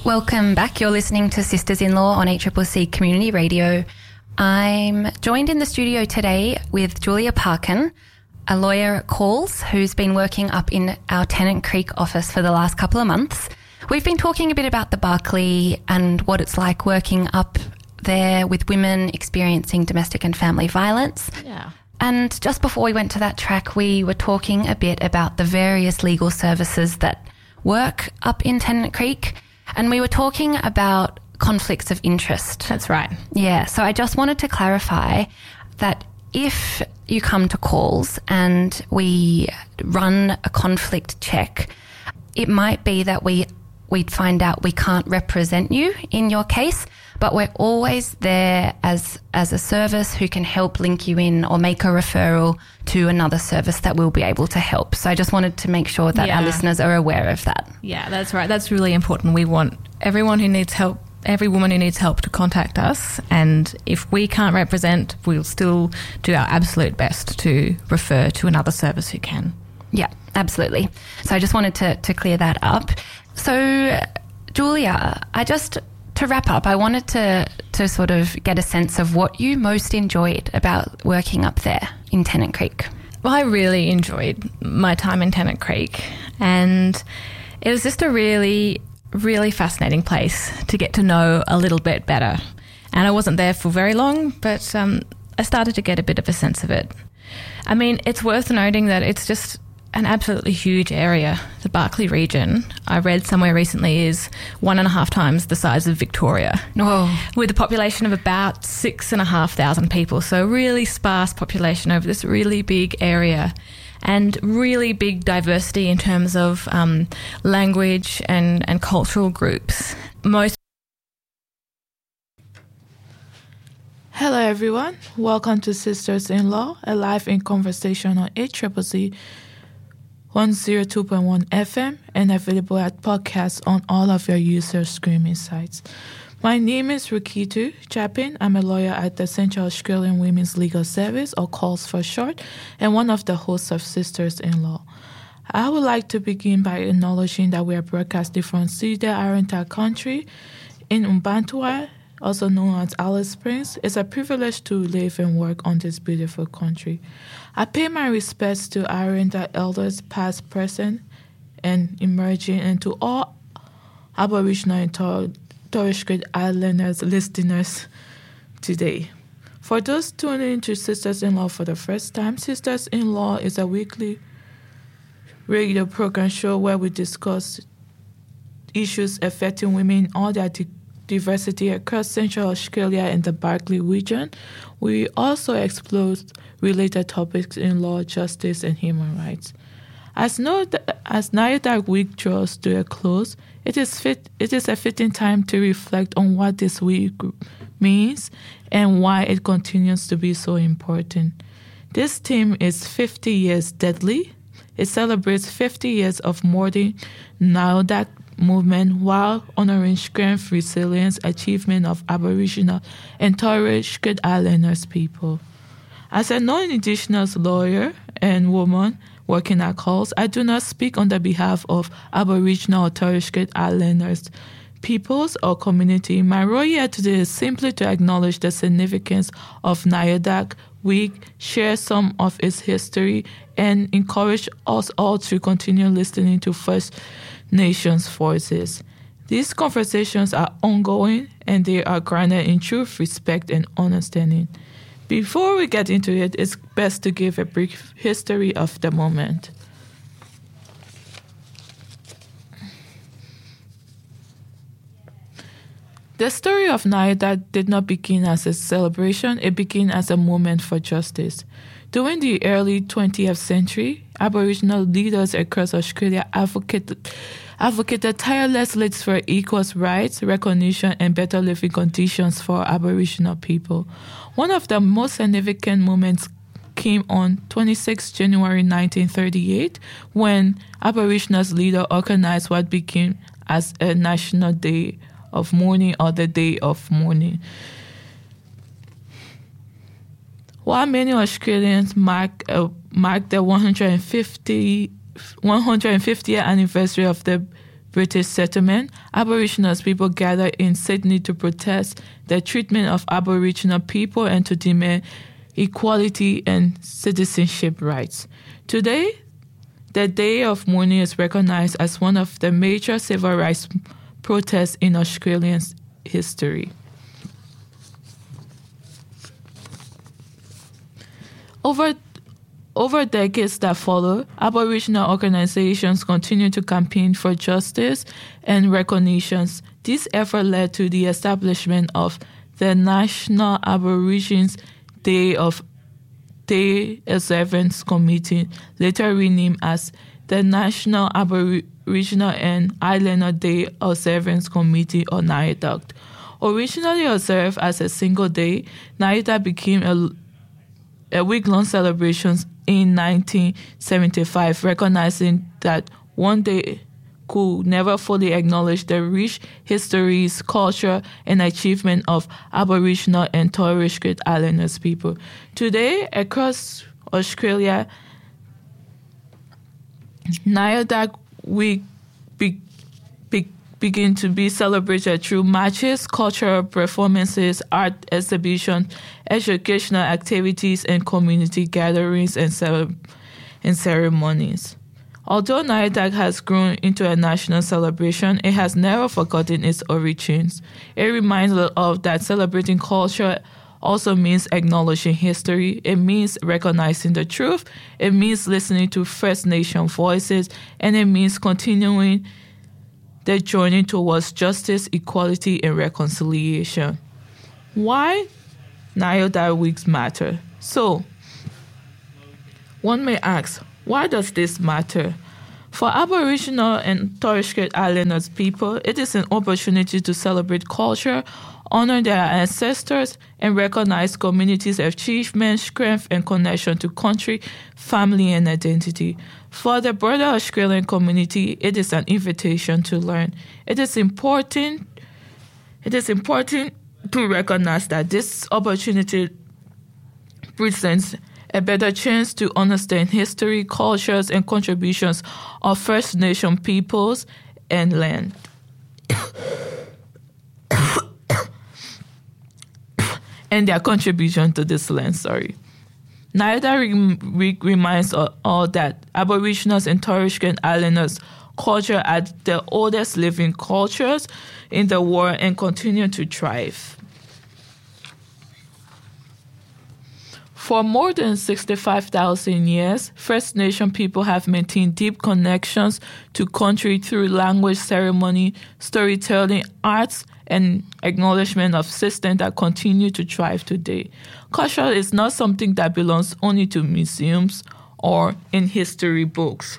Welcome back. You're listening to Sisters-in-Law on ACCC Community Radio. I'm joined in the studio today with Julia Parkin, a lawyer at Coles who's been working up in our Tennant Creek office for the last couple of months. We've been talking a bit about the Barkly and what it's like working up there with women experiencing domestic and family violence. Yeah. And just before we went to that track, we were talking a bit about the various legal services that work up in Tennant Creek. And we were talking about conflicts of interest. That's right. Yeah, so I just wanted to clarify that if you come to Coles and we run a conflict check, it might be that we'd find out we can't represent you in your case, but we're always there as a service who can help link you in or make a referral to another service that will be able to help. So I just wanted to make sure that our listeners are aware of that. Yeah, that's right. That's really important. We want everyone who needs help, every woman who needs help to contact us. And if we can't represent, we'll still do our absolute best to refer to another service who can. Yeah, absolutely. So I just wanted to clear that up. So, Julia, to wrap up, I wanted to sort of get a sense of what you most enjoyed about working up there in Tennant Creek. Well, I really enjoyed my time in Tennant Creek, and it was just a really, really fascinating place to get to know a little bit better. And I wasn't there for very long, but I started to get a bit of a sense of it. I mean, it's worth noting that it's just an absolutely huge area. The Barkly region, I read somewhere recently, is 1.5 times the size of Victoria. Oh. With a population of about 6,500 people. So really sparse population over this really big area, and really big diversity in terms of language and cultural groups. Hello everyone, welcome to Sisters-in-Law, a live-in conversation on ACCC 102.1 FM and available at podcasts on all of your user streaming sites. My name is Rukitu Chapin. I'm a lawyer at the Central Australian Women's Legal Service, or CALS for short, and one of the hosts of Sisters-in-Law. I would like to begin by acknowledging that we are broadcasting from Cedar Arrernte Country in Umbantua, also known as Alice Springs. It's a privilege to live and work on this beautiful country. I pay my respects to Arrernte elders, past, present, and emerging, and to all Aboriginal and Torres Strait Islanders listeners today. For those tuning into Sisters-in-Law for the first time, Sisters-in-Law is a weekly radio program show where we discuss issues affecting women in all their diversity across Central Australia and the Barkly region. We also explore related topics in law, justice, and human rights. As NAIADAC week draws to a close, it is a fitting time to reflect on what this week means and why it continues to be so important. This theme is 50 Years Deadly. It celebrates 50 years of modern NAIADAC movement while honoring strength, resilience, achievement of Aboriginal and Torres Strait Islanders people. As a non-Indigenous lawyer and woman working at CALS, I do not speak on the behalf of Aboriginal or Torres Strait Islanders peoples or community. My role here today is simply to acknowledge the significance of NAIADAC Week, share some of its history, and encourage us all to continue listening to First Nations voices. These conversations are ongoing and they are grounded in truth, respect, and understanding. Before we get into it, it's best to give a brief history of the moment. The story of NAIADAC did not begin as a celebration, it began as a movement for justice. During the early 20th century, Aboriginal leaders across Australia advocated tirelessly for equal rights, recognition, and better living conditions for Aboriginal people. One of the most significant moments came on 26 January 1938 when Aboriginal leaders organized what became as a national day of mourning, or the Day of Mourning. While many Australians mark the 150th anniversary of the British settlement, Aboriginal people gathered in Sydney to protest the treatment of Aboriginal people and to demand equality and citizenship rights. Today, the Day of Mourning is recognized as one of the major civil rights protests in Australian history. Over decades that follow, Aboriginal organizations continue to campaign for justice and recognitions. This effort led to the establishment of the National Aborigines Day Observance Committee, later renamed as the National Aboriginal and Islander Day Observance Committee, or NAIDOC. Originally observed as a single day, NAIDOC became a week-long celebration in 1975, recognizing that one day could never fully acknowledge the rich histories, culture, and achievement of Aboriginal and Torres Strait Islanders people. Today, across Australia, NAIDOC Week begin to be celebrated through marches, cultural performances, art exhibitions, educational activities, and community gatherings and ceremonies. Although NAIDOC has grown into a national celebration, it has never forgotten its origins. It reminds us of that celebrating culture also means acknowledging history. It means recognizing the truth. It means listening to First Nation voices, and it means continuing the journey towards justice, equality, and reconciliation. Why NAIDOC weeks matter? So, one may ask, why does this matter? For Aboriginal and Torres Strait Islanders people, it is an opportunity to celebrate culture, honor their ancestors, and recognize communities' achievements, strength, and connection to country, family, and identity. For the broader Australian community, it is an invitation to learn. It is important to recognize that this opportunity presents a better chance to understand history, cultures, and contributions of First Nation peoples and land. And their contribution to this land, NAIDOC reminds all that Aboriginals and Torres Strait Islanders culture are the oldest living cultures in the world and continue to thrive. For more than 65,000 years, First Nation people have maintained deep connections to country through language, ceremony, storytelling, arts, and acknowledgement of systems that continue to thrive today. Culture is not something that belongs only to museums or in history books.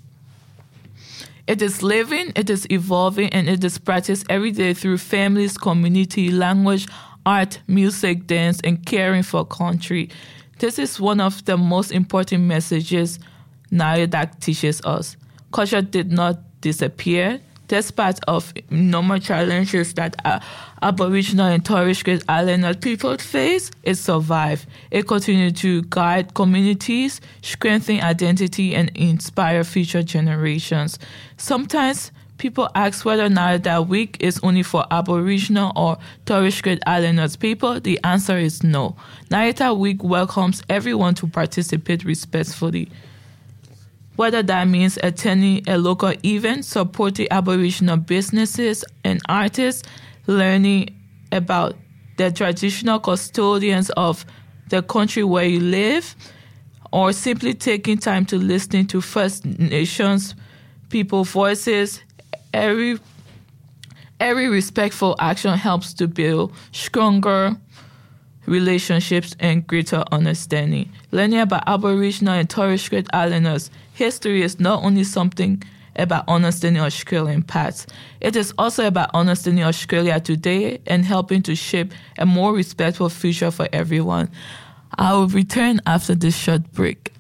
It is living, it is evolving, and it is practiced every day through families, community, language, art, music, dance, and caring for country. This is one of the most important messages NAIDOC teaches us. Culture did not disappear. Despite of normal challenges that Aboriginal and Torres Strait Islander people face, it survived. It continued to guide communities, strengthen identity, and inspire future generations. Sometimes people ask whether NAIDOC Week is only for Aboriginal or Torres Strait Islanders people. The answer is no. NAIDOC Week welcomes everyone to participate respectfully. Whether that means attending a local event, supporting Aboriginal businesses and artists, learning about the traditional custodians of the country where you live, or simply taking time to listen to First Nations people voices, every respectful action helps to build stronger relationships and greater understanding. Learning about Aboriginal and Torres Strait Islanders history is not only something about understanding Australian past. It is also about understanding Australia today and helping to shape a more respectful future for everyone. I will return after this short break.